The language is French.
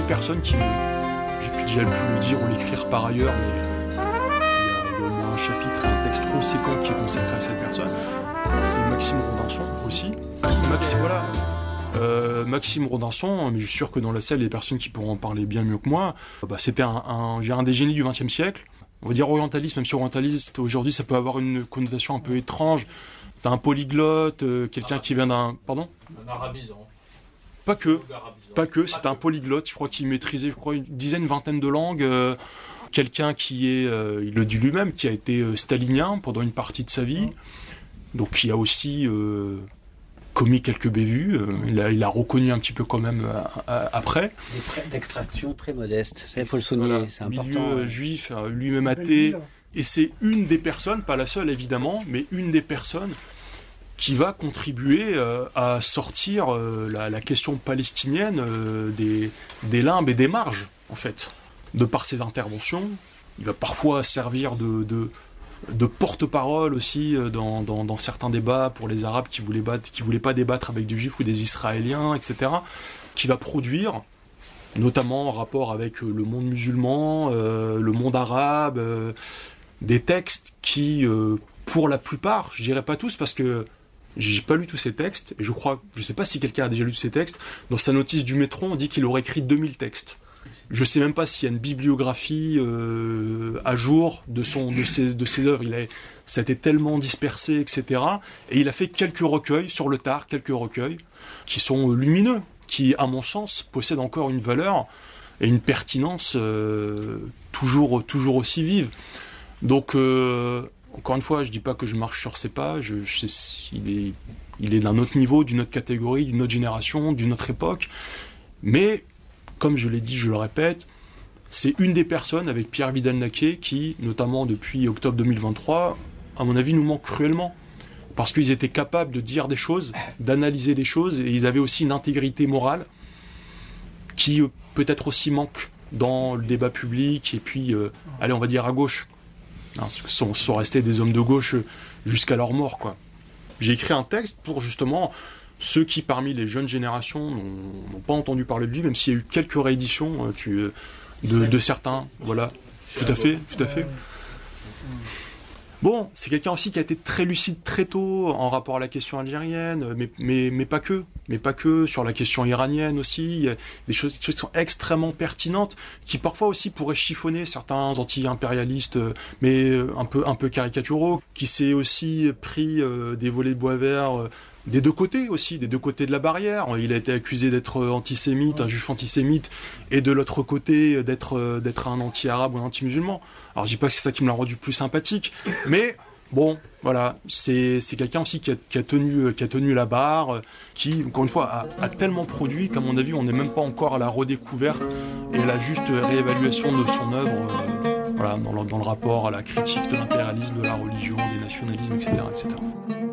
personnes qui, j'ai pu déjà le dire ou l'écrire par ailleurs, mais il y a au moins un chapitre, un texte conséquent qui est consacré à cette personne. C'est Maxime Rodinson aussi. Maxime Rodinson, mais je suis sûr que dans la salle, il y a des personnes qui pourront en parler bien mieux que moi. C'était un des génies du XXe siècle. On va dire orientaliste, même si orientaliste, aujourd'hui, ça peut avoir une connotation un peu étrange. T'as un polyglotte, quelqu'un qui vient d'un... Pardon ? Un arabisant. Pas que, c'était un polyglotte, je crois qu'il maîtrisait une dizaine, vingtaine de langues. Quelqu'un qui est, il le dit lui-même, qui a été stalinien pendant une partie de sa vie. Donc qui a aussi commis quelques bévues. Il a reconnu un petit peu quand même après. Des traits d'extraction très modestes, il faut le souligner, c'est important. Milieu juif, lui-même athée. Et c'est une des personnes, pas la seule évidemment, mais une des personnes qui va contribuer à sortir la question palestinienne des limbes et des marges, en fait. De par ses interventions, il va parfois servir de porte-parole aussi dans certains débats pour les Arabes qui voulaient pas débattre avec des Juifs ou des Israéliens, etc. Qui va produire, notamment en rapport avec le monde musulman, le monde arabe, des textes qui, pour la plupart, je dirais pas tous parce que j'ai pas lu tous ces textes, et je sais pas si quelqu'un a déjà lu tous ces textes, dans sa notice du métro, on dit qu'il aurait écrit 2000 textes. Je sais même pas s'il y a une bibliographie à jour de ses œuvres. Ça a été tellement dispersé, etc. Et il a fait quelques recueils sur le tard, qui sont lumineux, qui, à mon sens, possèdent encore une valeur et une pertinence toujours aussi vive. Donc, encore une fois, je dis pas que je marche sur ses pas. Il est d'un autre niveau, d'une autre catégorie, d'une autre génération, d'une autre époque. Mais comme je l'ai dit, je le répète, c'est une des personnes avec Pierre Vidal-Naquet qui, notamment depuis octobre 2023, à mon avis, nous manque cruellement. Parce qu'ils étaient capables de dire des choses, d'analyser des choses, et ils avaient aussi une intégrité morale qui peut-être aussi manque dans le débat public, et puis, on va dire à gauche. Sont restés des hommes de gauche jusqu'à leur mort, quoi. J'ai écrit un texte pour justement ceux qui, parmi les jeunes générations, n'ont pas entendu parler de lui, même s'il y a eu quelques rééditions de certains. Voilà, tout à fait. Bon, c'est quelqu'un aussi qui a été très lucide très tôt en rapport à la question algérienne, mais pas que, sur la question iranienne aussi. Il y a des choses qui sont extrêmement pertinentes, qui parfois aussi pourraient chiffonner certains anti-impérialistes, mais un peu caricaturaux, qui s'est aussi pris des volets de bois vert des deux côtés de la barrière. Il a été accusé d'être antisémite, un juif antisémite, et de l'autre côté d'être un anti-arabe ou un anti-musulman. Alors je dis pas que c'est ça qui me l'a rendu plus sympathique, mais bon, voilà, c'est quelqu'un aussi qui a tenu la barre, qui, encore une fois, a tellement produit qu'à mon avis, on n'est même pas encore à la redécouverte et à la juste réévaluation de son œuvre, dans le rapport à la critique de l'impérialisme, de la religion, des nationalismes, etc., etc.